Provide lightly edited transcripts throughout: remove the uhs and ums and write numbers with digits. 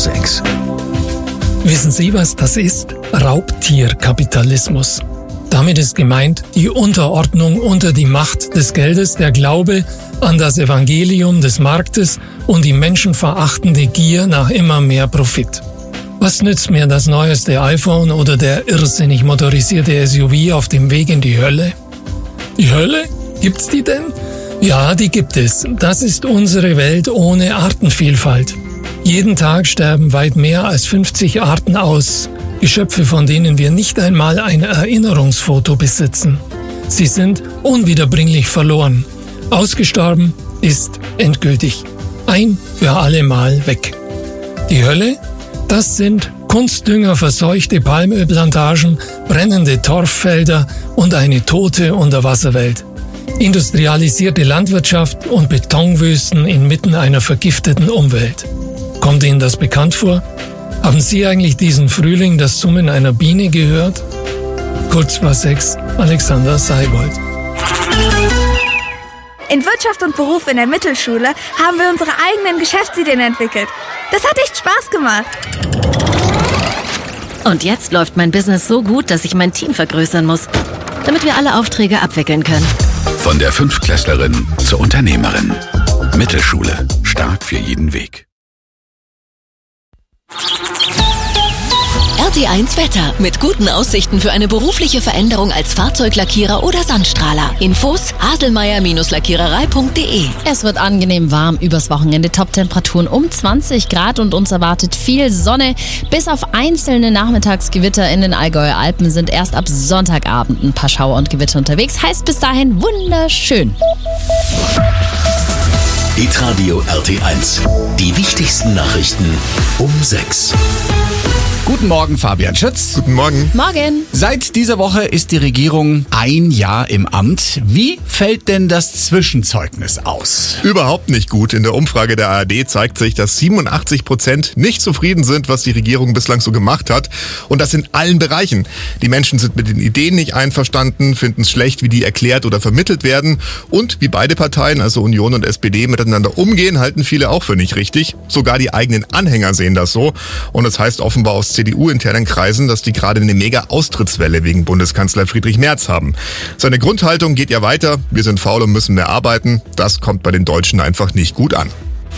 6. Wissen Sie, was das ist? Raubtierkapitalismus. Damit ist gemeint die Unterordnung unter die Macht des Geldes, der Glaube an das Evangelium des Marktes und die menschenverachtende Gier nach immer mehr Profit. Was nützt mir das neueste iPhone oder der irrsinnig motorisierte SUV auf dem Weg in die Hölle? Die Hölle? Gibt's die denn? Ja, die gibt es. Das ist unsere Welt ohne Artenvielfalt. Jeden Tag sterben weit mehr als 50 Arten aus. Geschöpfe, von denen wir nicht einmal ein Erinnerungsfoto besitzen. Sie sind unwiederbringlich verloren. Ausgestorben ist endgültig. Ein für alle Mal weg. Die Hölle? Das sind kunstdüngerverseuchte Palmölplantagen, brennende Torffelder und eine tote Unterwasserwelt. Industrialisierte Landwirtschaft und Betonwüsten inmitten einer vergifteten Umwelt. Kommt Ihnen das bekannt vor? Haben Sie eigentlich diesen Frühling das Summen einer Biene gehört? Kurz vor 6, Alexander Seibold. In Wirtschaft und Beruf in der Mittelschule haben wir unsere eigenen Geschäftsideen entwickelt. Das hat echt Spaß gemacht. Und jetzt läuft mein Business so gut, dass ich mein Team vergrößern muss, damit wir alle Aufträge abwickeln können. Von der Fünftklässlerin zur Unternehmerin. Mittelschule. Stark für jeden Weg. RT1 Wetter. Mit guten Aussichten für eine berufliche Veränderung als Fahrzeuglackierer oder Sandstrahler. Infos: haselmeier-lackiererei.de. Es wird angenehm warm übers Wochenende. Toptemperaturen um 20 Grad und uns erwartet viel Sonne. Bis auf einzelne Nachmittagsgewitter in den Allgäuer Alpen sind erst ab Sonntagabend ein paar Schauer und Gewitter unterwegs. Heißt bis dahin wunderschön. Hitradio RT1. Die wichtigsten Nachrichten um 6. Guten Morgen, Fabian Schütz. Guten Morgen. Morgen. Seit dieser Woche ist die Regierung ein Jahr im Amt. Wie fällt denn das Zwischenzeugnis aus? Überhaupt nicht gut. In der Umfrage der ARD zeigt sich, dass 87% nicht zufrieden sind, was die Regierung bislang so gemacht hat. Und das in allen Bereichen. Die Menschen sind mit den Ideen nicht einverstanden, finden es schlecht, wie die erklärt oder vermittelt werden. Und wie beide Parteien, also Union und SPD, miteinander umgehen, halten viele auch für nicht richtig. Sogar die eigenen Anhänger sehen das so. Und es heißt offenbar aus CDU-internen Kreisen, dass die gerade eine Mega-Austrittswelle wegen Bundeskanzler Friedrich Merz haben. Seine Grundhaltung geht ja weiter: Wir sind faul und müssen mehr arbeiten. Das kommt bei den Deutschen einfach nicht gut an.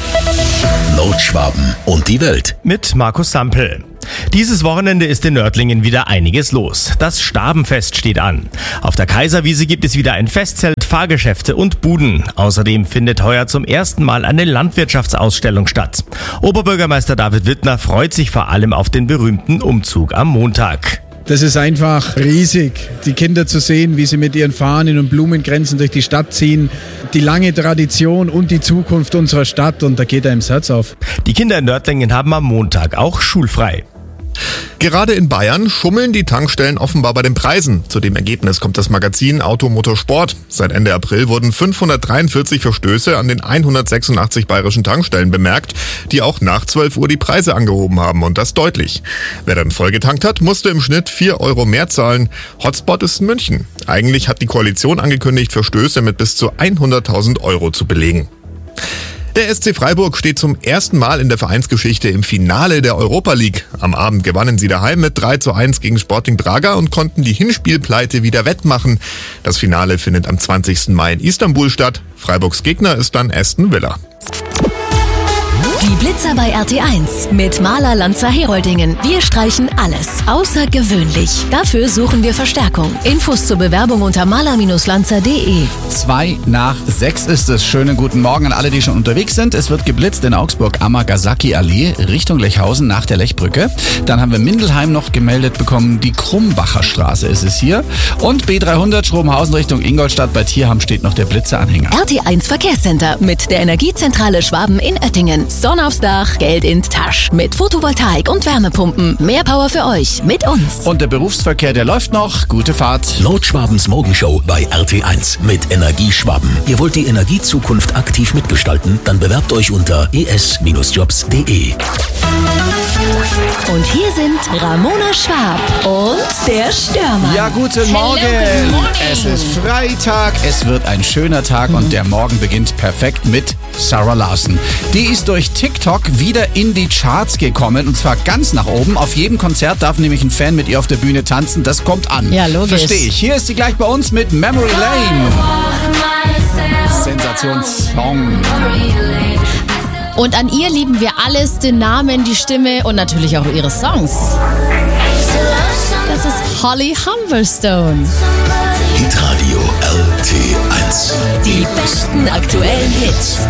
Nordschwaben und die Welt. Mit Markus Sampel. Dieses Wochenende ist in Nördlingen wieder einiges los. Das Stabenfest steht an. Auf der Kaiserwiese gibt es wieder ein Festzelt, Fahrgeschäfte und Buden. Außerdem findet heuer zum ersten Mal eine Landwirtschaftsausstellung statt. Oberbürgermeister David Wittner freut sich vor allem auf den berühmten Umzug am Montag. Das ist einfach riesig, die Kinder zu sehen, wie sie mit ihren Fahnen und Blumenkränzen durch die Stadt ziehen. Die lange Tradition und die Zukunft unserer Stadt, und da geht einem das Herz auf. Die Kinder in Nördlingen haben am Montag auch schulfrei. Gerade in Bayern schummeln die Tankstellen offenbar bei den Preisen. Zu dem Ergebnis kommt das Magazin Auto Motor Sport. Seit Ende April wurden 543 Verstöße an den 186 bayerischen Tankstellen bemerkt, die auch nach 12 Uhr die Preise angehoben haben, und das deutlich. Wer dann voll getankt hat, musste im Schnitt 4 Euro mehr zahlen. Hotspot ist München. Eigentlich hat die Koalition angekündigt, Verstöße mit bis zu 100.000 Euro zu belegen. Der SC Freiburg steht zum ersten Mal in der Vereinsgeschichte im Finale der Europa League. Am Abend gewannen sie daheim mit 3:1 gegen Sporting Braga und konnten die Hinspielpleite wieder wettmachen. Das Finale findet am 20. Mai in Istanbul statt. Freiburgs Gegner ist dann Aston Villa. Die Blitzer bei RT1 mit Maler Lanza Heroldingen. Wir streichen alles außergewöhnlich. Dafür suchen wir Verstärkung. Infos zur Bewerbung unter maler-lanza.de. 5:05 ist es. Schönen guten Morgen an alle, die schon unterwegs sind. Es wird geblitzt in Augsburg, Amagasaki-Allee, Richtung Lechhausen nach der Lechbrücke. Dann haben wir Mindelheim noch gemeldet bekommen. Die Krumbacher Straße ist es hier. Und B300 Schrobenhausen Richtung Ingolstadt. Bei Tierham steht noch der Blitzeranhänger. RT1 Verkehrscenter mit der Energiezentrale Schwaben in Oettingen. Sonne aufs Dach, Geld in Tasch. Mit Photovoltaik und Wärmepumpen. Mehr Power für euch mit uns. Und der Berufsverkehr, der läuft noch. Gute Fahrt. Nordschwabens Morgenshow bei RT1 mit Energieschwaben. Ihr wollt die Energiezukunft aktiv mitgestalten? Dann bewerbt euch unter es-jobs.de. Und hier sind Ramona Schwab und der Stürmer. Ja, guten Morgen. good morning. Es ist Freitag, es wird ein schöner Tag und der Morgen beginnt perfekt mit Sarah Larson. Die ist durch TikTok wieder in die Charts gekommen und zwar ganz nach oben. Auf jedem Konzert darf nämlich ein Fan mit ihr auf der Bühne tanzen. Das kommt an. Ja, logisch. Verstehe ich. Hier ist sie gleich bei uns mit Memory Lane. Sensationssong. Und an ihr lieben wir alles, den Namen, die Stimme und natürlich auch ihre Songs. Das ist Holly Humberstone. Hitradio RT1. Die besten aktuellen Hits.